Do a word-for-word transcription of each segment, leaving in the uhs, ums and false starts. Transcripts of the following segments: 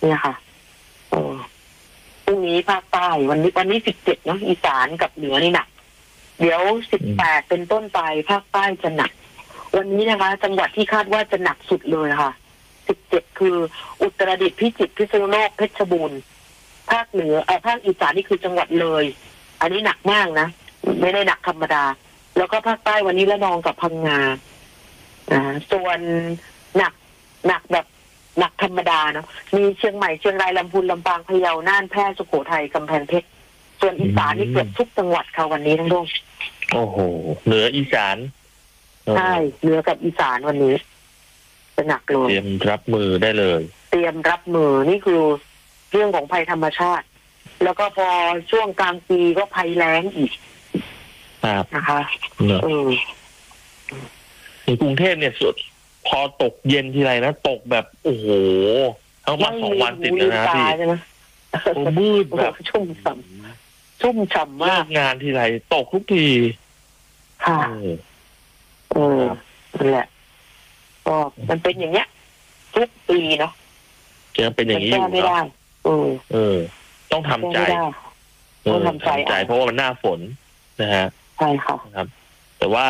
เนี่ยค่ะเออพรุ่งนี้ภาคใต้วันนี้วันนี้สิบเจ็ดเนาะอีสานกับเหนือนี่หนักเดี๋ยวสิบแปดเป็นต้นไปภาคใต้จะหนักวันนี้นะคะจังหวัดที่คาดว่าจะหนักสุดเลยค่ะสิบเจ็ดคืออุตรดิตถ์พิจิตรพิษณุโลกเพชรบูรณ์ภาคเหนือเอ่อภาคอีสานนี่คือจังหวัดเลยอันนี้หนักมากนะไม่ได้หนักธรรมดาแล้วก็ภาคใต้วันนี้ระนองกับพังงาอ่าส่วนหนักหนักแบบหนักธรรมดาเนาะมีเชียงใหม่เชียงรายลำพูนลำปางพะเยาน่านแพร่สุโขทัยกำแพงเพชรส่วนอีสานนี่เกือบทุกจังหวัดค่ะวันนี้ทั้งดวงโอ้โหเหนืออีสานใช่เหนือกับอีสานวันนี้จะหนักเลยเตรียมรับมือได้เลยเตรียมรับมือนี่คือเรื่องของภัยธรรมชาติแล้วก็พอช่วงกลางปีก็ภัยแล้งอีกนะคะเออในกรุงเทพเนี่ยสุดพอตกเย็นทีไรนะตกแบบโอ้โหทั้งวันสองวันติดเลยนะพี่โอ้มืดแบบชุ่มฉ่ำชุ่มฉ่ำมากงานทีไรตกทุกทีค่ะเออนั่นแหละก็มันเป็นอย่างเงี้ยทุกปีเนาะจะเป็นอย่างนี้อยู่เนาะเออเออต้องทำใจต้องทำใจเพราะว่ามันหน้าฝนนะฮะใช่ค่ะครับแต่ว่า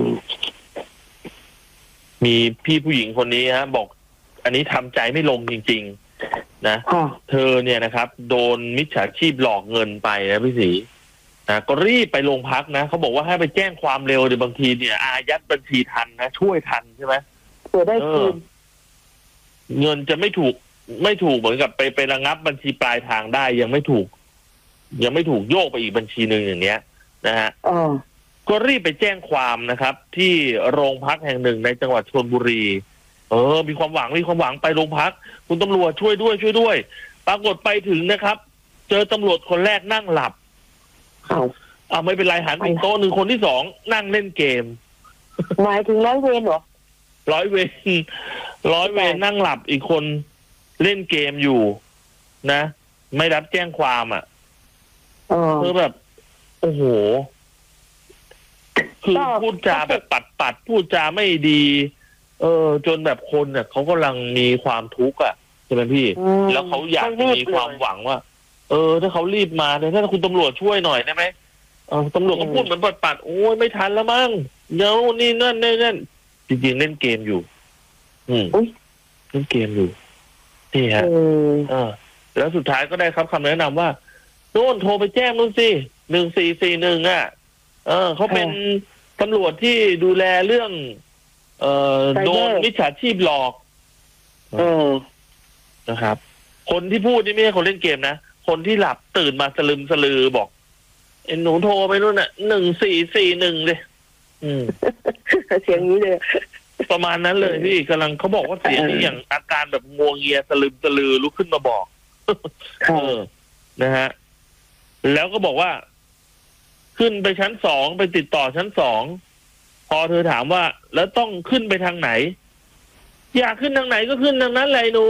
มีพี่ผู้หญิงคนนี้ฮะบอกอันนี้ทำใจไม่ลงจริงๆนะเธอเนี่ยนะครับโดนมิจฉาชีพหลอกเงินไปนะพี่ศรีนะก็รีบไปโรงพักนะเขาบอกว่าให้ไปแจ้งความเร็วเดี๋ยวบางทีเนี่ยอายัดบัญชีทันนะช่วยทันใช่ไหมเพื่อได้คืนเงินจะไม่ถูกไม่ถูกเหมือนกับไปไประงับบัญชีปลายทางได้ยังไม่ถูกยังไม่ถูกโยกไปอีกบัญชีหนึ่งอย่างเนี้ยนะฮะก็รีบไปแจ้งความนะครับที่โรงพักแห่งหนึ่งในจังหวัดชลบุรีเออมีความหวังมีความหวังไปโรงพักคุณตำรวจช่วยด้วยช่วยด้วยปรากฏไปถึงนะครับเจอตำรวจคนแรกนั่งหลับเอาไม่เป็นไรหันไปโต๊ะหนึ่งคนที่สองนั่งเล่นเกมหมายถึงร้อยเวรเหรอร้อยเวรร้อยเวรนั่งหลับอีกคนเล่นเกมอยู่นะไม่รับแจ้งความอ่ะเธอแบบโอ้โหคือพูดจาแบบปัดปัดพูดจาไม่ดีเออจนแบบคนเนี่ยเขากำลังมีความทุกข์อ่ะใช่ไหมพี่แล้วเขาอยากมีความหวังว่าเออถ้าเขารีบมาเนี่ยถ้าคุณตำรวจช่วยหน่อยได้ไหมเออตำรวจก็พูดเหมือนปัดปัดโอ้ยไม่ทันแล้วมั้งเดี๋ยวนี่นั่นนี่นั่นจริงๆเล่นเกมอยู่อืมเล่นเกมอยู่นี่ฮะเออแล้วสุดท้ายก็ได้ครับคำแนะนำว่าโน่นโทรไปแจ้งนู่นสิหนึ่งสี่สี่หนึ่งอ่ะเออเขาเป็นตำรวจที่ดูแลเรื่องเอ่อโดนมิจฉาชีพหลอกเออนะครับคนที่พูดนี่ไม่ใช่คนเล่นเกมนะคนที่หลับตื่นมาสลึมสลือบอกไอ้หนูโทรไปนู่นน่ะหนึ่งสี่สี่หนึ่งเลยอืมเสียงนี้เลยประมาณนั้นเลยพี่กำลังเขาบอกว่าเสียงนี่อย่างอาการแบบงวงเงียสลึมสลือลุกขึ้นมาบอกเออนะฮะแล้วก็บอกว่าขึ้นไปชั้นสองไปติดต่อชั้นสองพอเธอถามว่าแล้วต้องขึ้นไปทางไหนอยากขึ้นทางไหนก็ขึ้นทางนั้นเลยหนู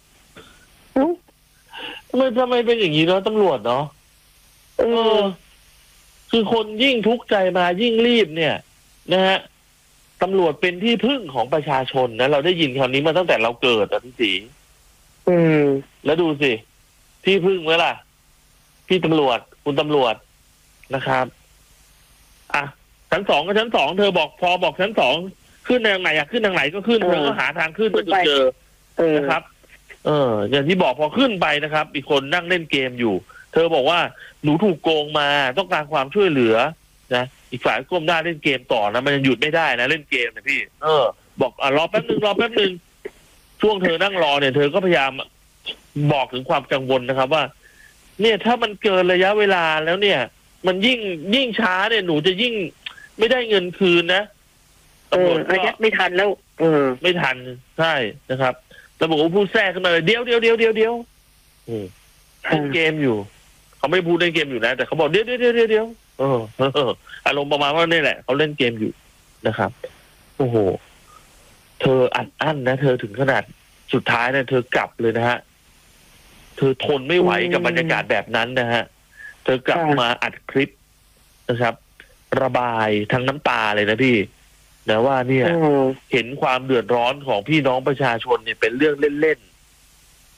ทำไมทำไมเป็นอย่างนี้เนาะตำรวจเนาะเออคือคนยิ่งทุกข์ใจมายิ่งรีบเนี่ยนะฮะตำรวจเป็นที่พึ่งของประชาชนนะเราได้ยินคำนี้มาตั้งแต่เราเกิดอ่ะพี่ศรีอืมแล้วดูสิที่พึ่งไหมล่ะพี่ตำรวจคุณตำรวจนะครับอ่ะชั้นสองก็ชั้นสองเธอบอกพอบอกชั้นสองขึ้นทางไหนอยากขึ้นทางไหนก็ขึ้นเธอก็หาทางขึ้นจนเจอนะครับเอออย่างที่บอกพอขึ้นไปนะครับอีกคนนั่งเล่นเกมอยู่เธอบอกว่าหนูถูกโกงมาต้องการความช่วยเหลือนะอีกฝ่ายก้มหน้าเล่นเกมต่อนะมันยังหยุดไม่ได้นะเล่นเกมนะพี่เออบอกอ่ะรอแป๊บนึงรอแป๊บนึงช่วงเธอนั่งรอเนี่ยเธอก็พยายามบอกถึงความกังวลนะครับว่าเนี่ยถ้ามันเกินระยะเวลาแล้วเนี่ยมันยิ่งยิ่งช้าเนี่ยหนูจะยิ่งไม่ได้เงินคืนนะตำรวจก็ไม่ทันแล้วเออไม่ทันใช่นะครับตำรวจก็พูดแทรกขึ้นมาเลยเดี๋ยวเดี๋ยวเดี๋ยวเดี๋ยวเดี๋ยวเล่นเกมอยู่เขาไม่พูดเล่นเกมอยู่นะแต่เขาบอกเดี๋ยวเดี๋ยวเดี๋ยวเดี๋ยวเอออารมณ์ประมาณว่านี่แหละเขาเล่นเกมอยู่นะครับโอ้โหเธออัดอั้นนะเธอถึงขนาดสุดท้ายเนี่ยเธอกลับเลยนะฮะเธอทนไม่ไหวกับบรรยากาศแบบนั้นนะฮะเธอกลับมาอัดคลิปนะครับระบายทั้งน้ำตาเลยนะพี่นะว่าเนี่ยเห็นความเดือดร้อนของพี่น้องประชาชนเนี่ยเป็นเรื่องเล่นๆ